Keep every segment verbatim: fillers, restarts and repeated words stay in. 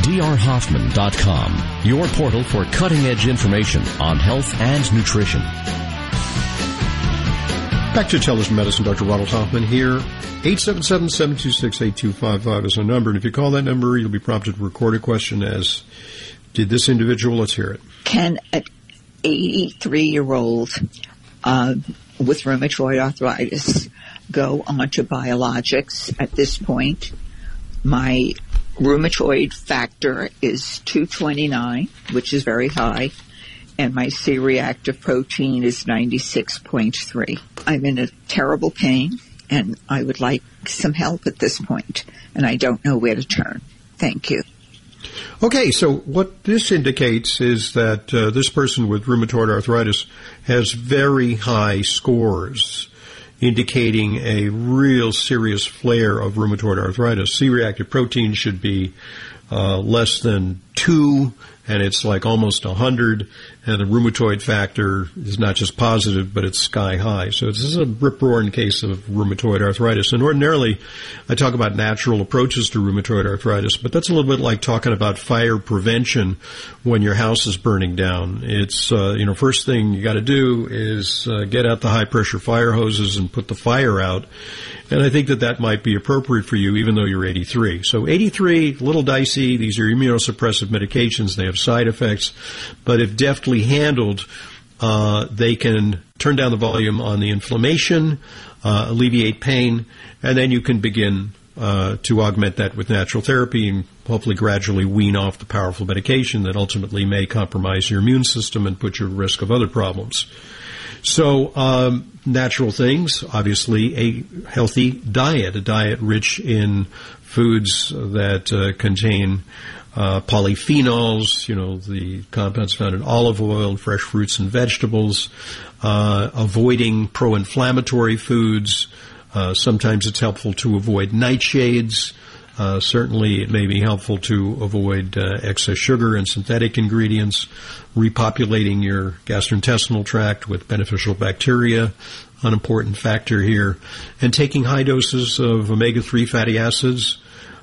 D R Hoffman dot com, your portal for cutting-edge information on health and nutrition. Back to Intelligent Medicine, Doctor Ronald Hoffman here. eight seven seven, seven two six, eight two five five is our number, and if you call that number, you'll be prompted to record a question as, did this individual? Let's hear it. Can an eighty-three-year-old uh, with rheumatoid arthritis go onto biologics at this point? My rheumatoid factor is two twenty-nine, which is very high, and my C-reactive protein is ninety-six point three. I'm in a terrible pain, and I would like some help at this point, and I don't know where to turn. Thank you. Okay, so what this indicates is that uh, this person with rheumatoid arthritis has very high scores, indicating a real serious flare of rheumatoid arthritis. C-reactive protein should be uh, less than two, and it's like almost one hundred, and the rheumatoid factor is not just positive, but it's sky high. So this is a rip-roaring case of rheumatoid arthritis. And ordinarily, I talk about natural approaches to rheumatoid arthritis, but that's a little bit like talking about fire prevention when your house is burning down. It's, uh, you know, first thing you got to do is uh, get out the high-pressure fire hoses and put the fire out. And I think that that might be appropriate for you, even though you're eighty-three. So eighty-three, a little dicey. These are immunosuppressive medications. They have side effects. But if deftly handled, uh, they can turn down the volume on the inflammation, uh, alleviate pain, and then you can begin uh, to augment that with natural therapy and hopefully gradually wean off the powerful medication that ultimately may compromise your immune system and put you at risk of other problems. So um, natural things, obviously a healthy diet, a diet rich in foods that uh, contain uh, polyphenols, you know, the compounds found in olive oil and fresh fruits and vegetables, uh, avoiding pro-inflammatory foods. Uh, sometimes it's helpful to avoid nightshades. Uh, certainly it may be helpful to avoid uh, excess sugar and synthetic ingredients, repopulating your gastrointestinal tract with beneficial bacteria, an important factor here, and taking high doses of omega three fatty acids.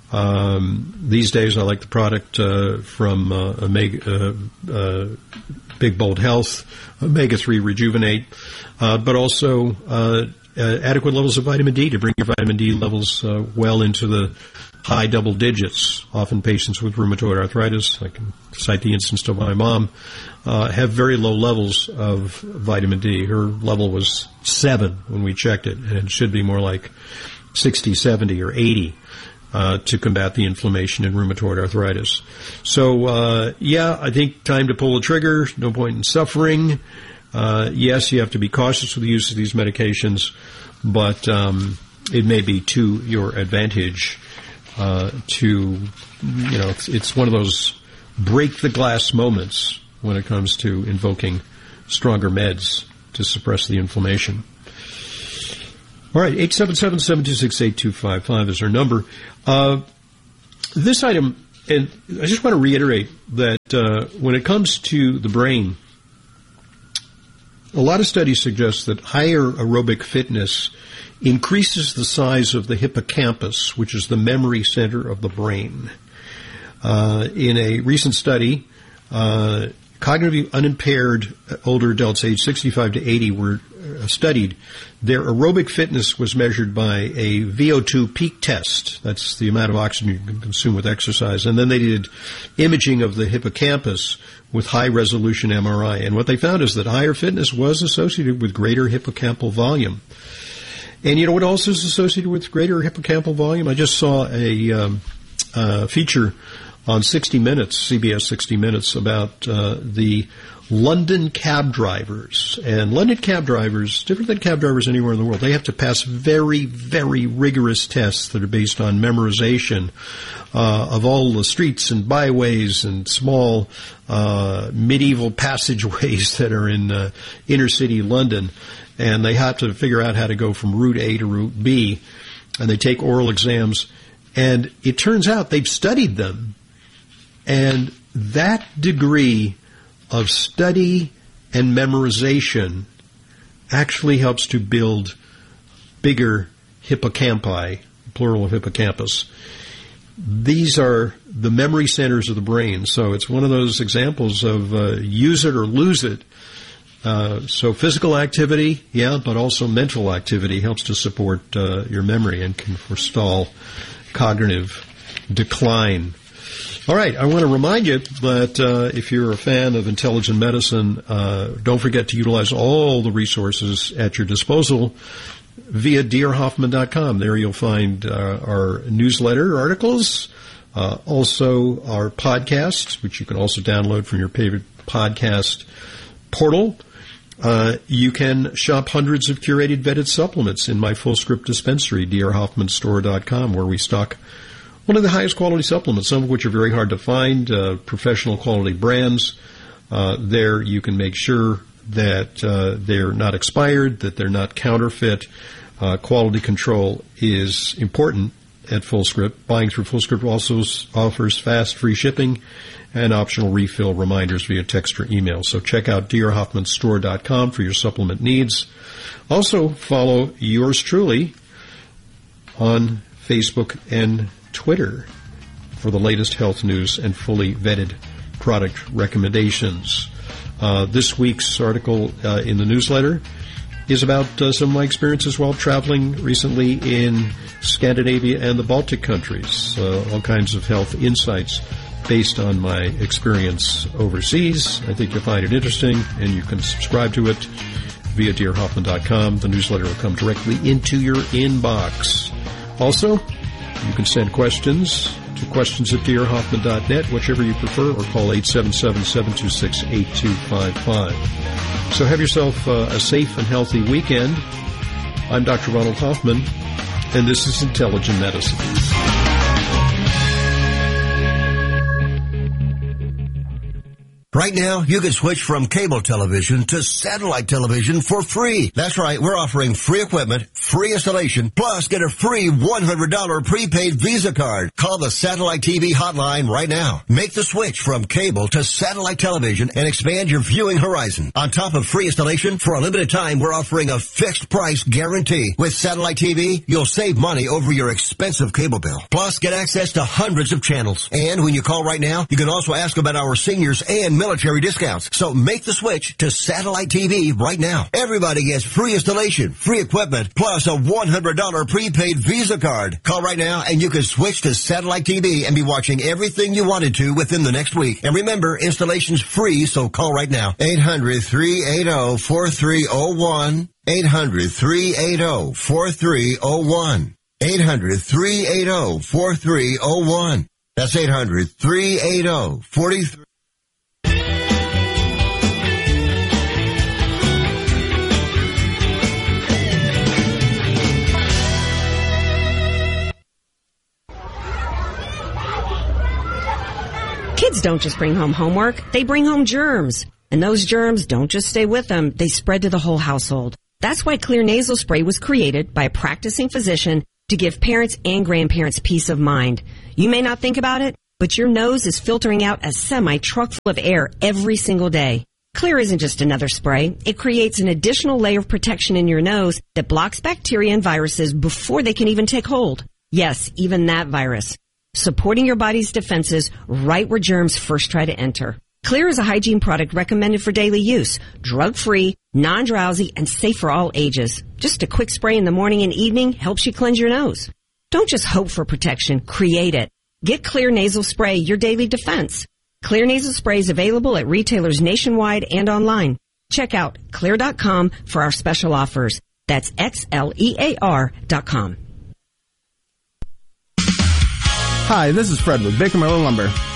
Um, these days I like the product uh, from uh, Omega, uh, uh, Big Bold Health, omega three Rejuvenate, uh, but also uh, uh, adequate levels of vitamin D to bring your vitamin D levels uh, well into the high double digits. Often patients with rheumatoid arthritis, I can cite the instance of my mom, uh, have very low levels of vitamin D. Her level was seven when we checked it, and it should be more like sixty, seventy, or eighty uh, to combat the inflammation in rheumatoid arthritis. So, uh, yeah, I think time to pull the trigger. No point in suffering. Uh, yes, you have to be cautious with the use of these medications, but um, it may be to your advantage Uh, to, you know, it's, it's one of those break the glass moments when it comes to invoking stronger meds to suppress the inflammation. All right, eight seven seven, seven two six, eight two five five is our number. Uh, this item, and I just want to reiterate that uh, when it comes to the brain, a lot of studies suggest that higher aerobic fitness increases the size of the hippocampus, which is the memory center of the brain. Uh, in a recent study, uh, cognitively unimpaired older adults aged sixty-five to eighty were uh, studied. Their aerobic fitness was measured by a V O two peak test. That's the amount of oxygen you can consume with exercise. And then they did imaging of the hippocampus with high-resolution M R I. And what they found is that higher fitness was associated with greater hippocampal volume. And you know what else is associated with greater hippocampal volume? I just saw a um, uh, feature on sixty minutes, C B S sixty minutes, about uh, the London cab drivers. And London cab drivers, different than cab drivers anywhere in the world, they have to pass very, very rigorous tests that are based on memorization uh, of all the streets and byways and small uh, medieval passageways that are in uh, inner city London. And they have to figure out how to go from route A to route B, and they take oral exams. And it turns out they've studied them, and that degree of study and memorization actually helps to build bigger hippocampi, plural of hippocampus. these are the memory centers of the brain. So it's one of those examples of uh, use it or lose it. Uh, so physical activity, yeah, but also mental activity helps to support uh, your memory and can forestall cognitive decline. All right, I want to remind you that uh, if you're a fan of intelligent medicine, uh, don't forget to utilize all the resources at your disposal via d r hoffman dot com. There you'll find uh, our newsletter articles, uh, also our podcasts, which you can also download from your favorite podcast portal. Uh, you can shop hundreds of curated vetted supplements in my full script dispensary, d r hoffman store dot com, where we stock one of the highest quality supplements, some of which are very hard to find, uh, professional quality brands. Uh, there you can make sure that uh, they're not expired, that they're not counterfeit. Uh, quality control is important at FullScript. Buying through FullScript also offers fast, free shipping and optional refill reminders via text or email. So check out d r hoffman store dot com for your supplement needs. Also follow yours truly on Facebook and Twitter for the latest health news and fully vetted product recommendations. Uh, this week's article uh, in the newsletter is about uh, some of my experiences while traveling recently in Scandinavia and the Baltic countries. Uh, all kinds of health insights based on my experience overseas. I think you'll find it interesting, and you can subscribe to it via d r hoffman dot com. The newsletter will come directly into your inbox. Also, you can send questions to questions at d r hoffman dot net, whichever you prefer, or call eight seven seven, seven two six, eight two five five. So have yourself uh, a safe and healthy weekend. I'm Doctor Ronald Hoffman, and this is Intelligent Medicine. Right now, you can switch from cable television to satellite television for free. That's right, we're offering free equipment, free installation, plus get a free one hundred dollars prepaid Visa card. Call the Satellite T V hotline right now. Make the switch from cable to satellite television and expand your viewing horizon. On top of free installation, for a limited time, we're offering a fixed price guarantee. With Satellite T V, you'll save money over your expensive cable bill. Plus, get access to hundreds of channels. And when you call right now, you can also ask about our seniors and military discounts. So make the switch to Satellite T V right now. Everybody gets free installation, free equipment, plus a one hundred dollars prepaid Visa card. Call right now and you can switch to Satellite T V and be watching everything you wanted to within the next week. And remember, installation's free, so call right now. eight hundred, three eight zero, four three zero one. eight hundred, three eight zero, four three zero one. eight hundred, three eight zero, four three zero one. That's eight hundred, three eight zero, four three. Kids don't just bring home homework, they bring home germs. And those germs don't just stay with them, they spread to the whole household. That's why Xlear nasal spray was created by a practicing physician to give parents and grandparents peace of mind. You may not think about it, but your nose is filtering out a semi-truck full of air every single day. Xlear isn't just another spray. It creates an additional layer of protection in your nose that blocks bacteria and viruses before they can even take hold. Yes, even that virus. Supporting your body's defenses right where germs first try to enter. Xlear is a hygiene product recommended for daily use, drug-free, non-drowsy, and safe for all ages. Just a quick spray in the morning and evening helps you cleanse your nose. Don't just hope for protection, create it. Get Xlear nasal spray, your daily defense. Xlear nasal spray is available at retailers nationwide and online. Check out xlear dot com for our special offers. That's X L E A R dot com. Hi, this is Fred with Baker Miller Lumber.